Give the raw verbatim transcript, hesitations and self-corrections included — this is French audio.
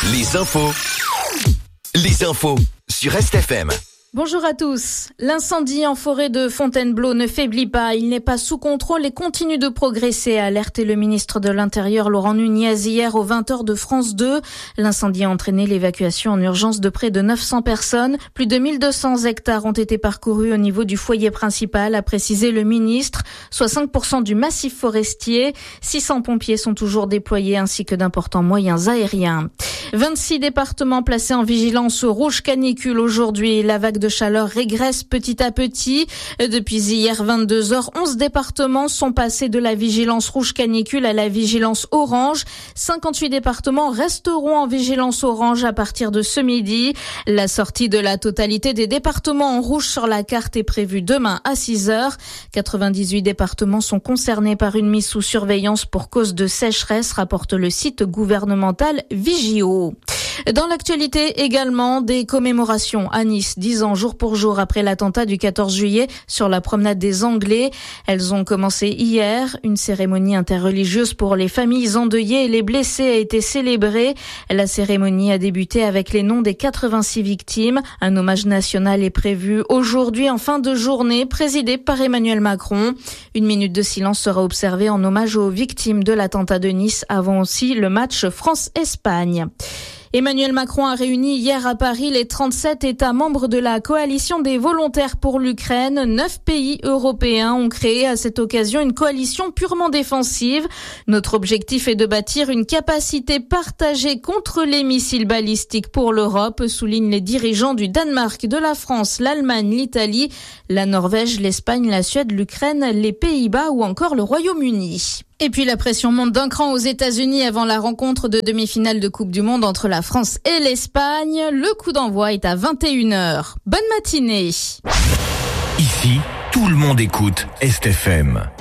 Les infos. Les infos sur Est F M. Bonjour à tous. L'incendie en forêt de Fontainebleau ne faiblit pas. Il n'est pas sous contrôle et continue de progresser, a alerté le ministre de l'Intérieur Laurent Nunez hier aux vingt heures de France deux. L'incendie a entraîné l'évacuation en urgence de près de neuf cents personnes. Plus de mille deux cents hectares ont été parcourus au niveau du foyer principal, a précisé le ministre, soit cinq pour cent du massif forestier. six cents pompiers sont toujours déployés ainsi que d'importants moyens aériens. vingt-six départements placés en vigilance rouge canicule aujourd'hui. La vague de chaleur régresse petit à petit. Depuis hier vingt-deux heures, onze départements sont passés de la vigilance rouge canicule à la vigilance orange. cinquante-huit départements resteront en vigilance orange à partir de ce midi. La sortie de la totalité des départements en rouge sur la carte est prévue demain à six heures. quatre-vingt-dix-huit départements sont concernés par une mise sous surveillance pour cause de sécheresse, rapporte le site gouvernemental Vigio. Dans l'actualité également, des commémorations à Nice, dix ans jour pour jour après l'attentat du quatorze juillet sur la promenade des Anglais. Elles ont commencé hier. Une cérémonie interreligieuse pour les familles endeuillées et les blessés a été célébrée. La cérémonie a débuté avec les noms des quatre-vingt-six victimes. Un hommage national est prévu aujourd'hui en fin de journée, présidé par Emmanuel Macron. Une minute de silence sera observée en hommage aux victimes de l'attentat de Nice avant aussi le match France-Espagne. Emmanuel Macron a réuni hier à Paris les trente-sept États membres de la coalition des volontaires pour l'Ukraine. Neuf pays européens ont créé à cette occasion une coalition purement défensive. Notre objectif est de bâtir une capacité partagée contre les missiles balistiques pour l'Europe, soulignent les dirigeants du Danemark, de la France, l'Allemagne, l'Italie, la Norvège, l'Espagne, la Suède, l'Ukraine, les Pays-Bas ou encore le Royaume-Uni. Et puis la pression monte d'un cran aux États-Unis avant la rencontre de demi-finale de Coupe du Monde entre la France et l'Espagne. Le coup d'envoi est à vingt et une heures. Bonne matinée. Ici, tout le monde écoute Est F M.